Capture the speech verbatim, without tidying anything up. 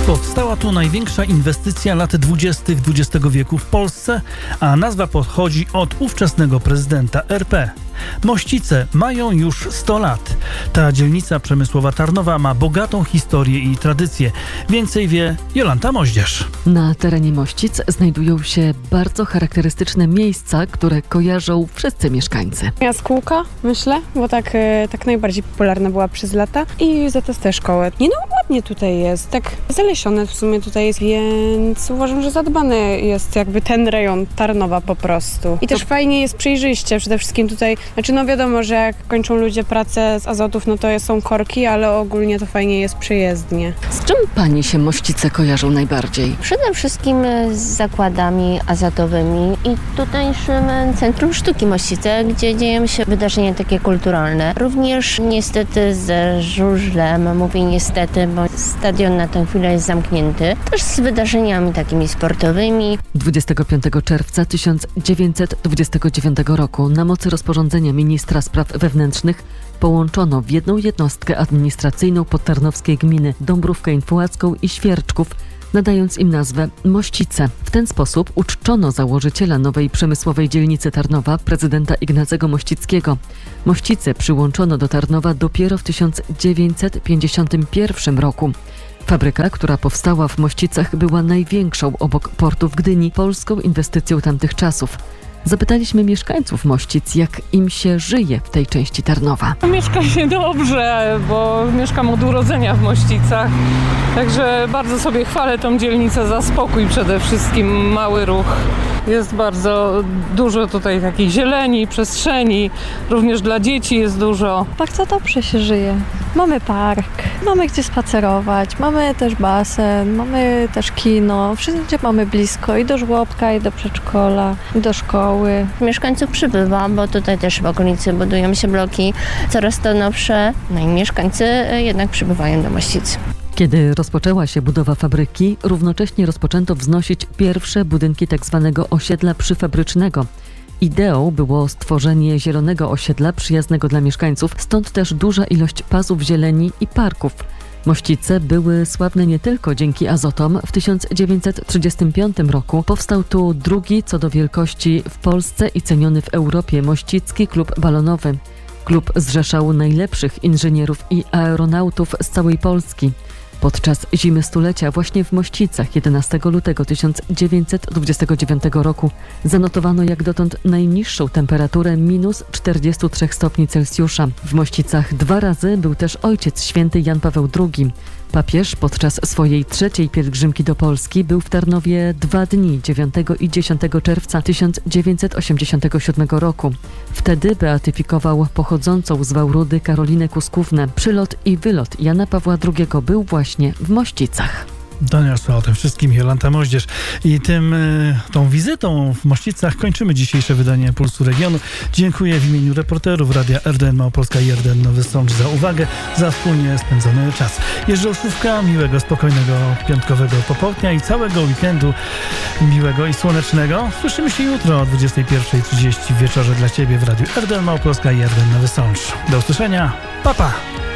Powstała tu największa inwestycja lat dwudziestych dwudziestego wieku w Polsce, a nazwa pochodzi od ówczesnego prezydenta R P. Mościce mają już sto lat. Ta dzielnica przemysłowa Tarnowa ma bogatą historię i tradycję. Więcej wie Jolanta Moździerz. Na terenie Mościc znajdują się bardzo charakterystyczne miejsca, które kojarzą wszyscy mieszkańcy. Jaskółka, myślę, bo tak, tak najbardziej popularna była przez lata i za to te szkoły. Nie no, ładnie tutaj jest, tak zalesione w sumie tutaj jest, więc uważam, że zadbany jest jakby ten rejon Tarnowa po prostu. I też fajnie jest przejrzyście, przede wszystkim tutaj, znaczy no wiadomo, że jak kończą ludzie pracę z Azotów, no to są korki, ale ogólnie to fajnie jest przejezdnie. Z czym pani się Mościce kojarzą najbardziej? Przede wszystkim z zakładami azotowymi i tutejszym Centrum Sztuki Mościce, gdzie dzieją się wydarzenia takie kulturalne. Również niestety ze żużlem, mówię niestety, bo stadion na tę chwilę jest zamknięty. Też z wydarzeniami takimi sportowymi. dwudziestego piątego czerwca tysiąc dziewięćset dwudziestego dziewiątego roku na mocy rozporządzenia ministra spraw wewnętrznych połączono w jedną jednostkę administracyjną podtarnowskiej gminy Dąbrówkę Infołacką i Świerczków, nadając im nazwę Mościce. W ten sposób uczczono założyciela nowej przemysłowej dzielnicy Tarnowa, prezydenta Ignacego Mościckiego. Mościce przyłączono do Tarnowa dopiero w tysiąc dziewięćset pięćdziesiątym pierwszym roku. Fabryka, która powstała w Mościcach, była największą obok portu w Gdyni polską inwestycją tamtych czasów. Zapytaliśmy mieszkańców Mościc, jak im się żyje w tej części Tarnowa. Mieszka się dobrze, bo mieszkam od urodzenia w Mościcach, także bardzo sobie chwalę tą dzielnicę za spokój przede wszystkim, mały ruch. Jest bardzo dużo tutaj takiej zieleni, przestrzeni, również dla dzieci jest dużo. Bardzo dobrze się żyje. Mamy park, mamy gdzie spacerować, mamy też basen, mamy też kino. Wszędzie mamy blisko i do żłobka, i do przedszkola, i do szkoły. Mieszkańców przybywa, bo tutaj też w okolicy budują się bloki coraz to nowsze, no i mieszkańcy jednak przybywają do Mościc. Kiedy rozpoczęła się budowa fabryki, równocześnie rozpoczęto wznosić pierwsze budynki tzw. osiedla przyfabrycznego. Ideą było stworzenie zielonego osiedla przyjaznego dla mieszkańców, stąd też duża ilość pasów zieleni i parków. Mościce były sławne nie tylko dzięki Azotom. W tysiąc dziewięćset trzydziestym piątym roku powstał tu drugi co do wielkości w Polsce i ceniony w Europie Mościcki Klub Balonowy. Klub zrzeszał najlepszych inżynierów i aeronautów z całej Polski. Podczas zimy stulecia właśnie w Mościcach jedenastego lutego tysiąc dziewięćset dwudziestego dziewiątego roku zanotowano jak dotąd najniższą temperaturę minus czterdzieści trzy stopni Celsjusza. W Mościcach dwa razy był też ojciec święty Jan Paweł drugi. Papież podczas swojej trzeciej pielgrzymki do Polski był w Tarnowie dwa dni, dziewiątego i dziesiątego czerwca tysiąc dziewięćset osiemdziesiątego siódmego roku. Wtedy beatyfikował pochodzącą z Wałrudy Karolinę Kuskównę. Przylot i wylot Jana Pawła drugiego był właśnie w Mościcach. Doniosła o tym wszystkim Jolanta Moździerz. I tym, tą wizytą w Mościcach kończymy dzisiejsze wydanie Pulsu Regionu. Dziękuję w imieniu reporterów Radia R D N Małopolska i R D N Nowy Sącz za uwagę, za wspólnie spędzony czas. Jerzy Olszówka, miłego, spokojnego, piątkowego popołudnia i całego weekendu miłego i słonecznego. Słyszymy się jutro o dwudziestej pierwszej trzydzieści w wieczorze dla Ciebie w Radiu R D N Małopolska i R D N Nowy Sącz. Do usłyszenia. Pa, pa!